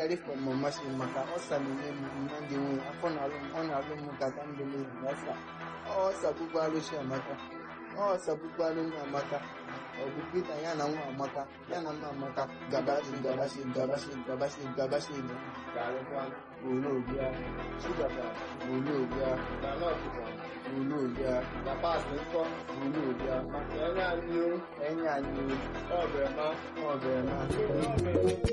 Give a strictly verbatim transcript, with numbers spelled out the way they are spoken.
Sharif kwa mamashi maka osa mwenye mmangi mwe afona alumu ona alumu kakambele ngasa osa bugbo alushi amaka osa bugbo alumu amaka obupita yana nwa amaka yana mma amaka gabashi gabashi gabashi gabashi gabashi Galekwan. olobia Sugapa. olobia Nanotiko. olobia Napas nko. olobia Enya ni o. enya ni Ọbẹ̀ ma. ọbẹ̀ ma.